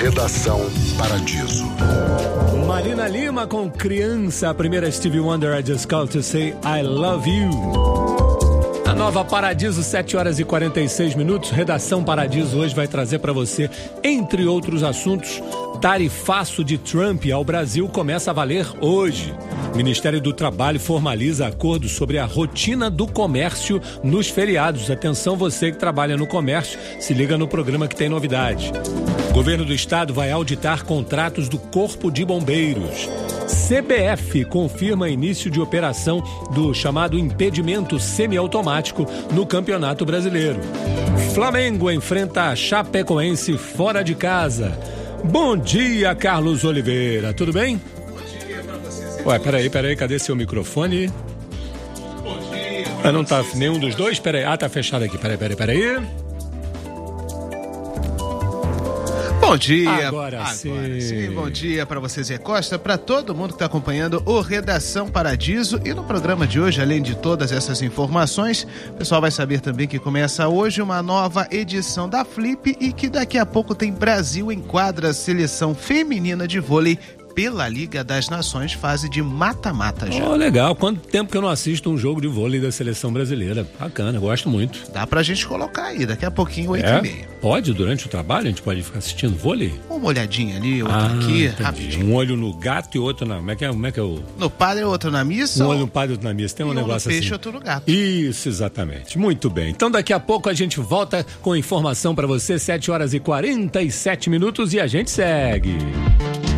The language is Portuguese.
Redação Paradiso. Marina Lima com Criança, a primeira Stevie Wonder, I Just Called to Say I Love You. A nova Paradiso, 7h46. Redação Paradiso hoje vai trazer para você, entre outros assuntos, tarifaço de Trump ao Brasil começa a valer hoje. O Ministério do Trabalho formaliza acordo sobre a rotina do comércio nos feriados. Atenção, você que trabalha no comércio, se liga no programa que tem novidade. O governo do estado vai auditar contratos do Corpo de Bombeiros. CBF confirma início de operação do chamado impedimento semiautomático no Campeonato Brasileiro. Flamengo enfrenta a Chapecoense fora de casa. Bom dia, Carlos Oliveira, tudo bem? Bom dia pra vocês. Ué, peraí, cadê seu microfone? Bom dia. Ah, não tá nenhum dos dois? Peraí, tá fechado aqui, peraí. Bom dia. Agora sim. Bom dia para você, Zé Costa, para todo mundo que está acompanhando o Redação Paradiso. E no programa de hoje, além de todas essas informações, o pessoal vai saber também que começa hoje uma nova edição da Flip e que daqui a pouco tem Brasil em quadra, seleção feminina de vôlei pela Liga das Nações, fase de mata-mata já. Legal. Quanto tempo que eu não assisto um jogo de vôlei da seleção brasileira? Bacana, gosto muito. Dá pra gente colocar aí, daqui a pouquinho, 8h30. Pode? Durante o trabalho a gente pode ficar assistindo vôlei? Uma olhadinha ali, outra aqui, entendi. rapidinho. Um olho no gato e outro na... Como é que é o... No padre, outro na missa? Um olho no padre e outro na missa. Tem um negócio no peixe, assim. outro no gato. Isso, exatamente. Muito bem. Então daqui a pouco a gente volta com informação pra você, 7h47 e a gente segue.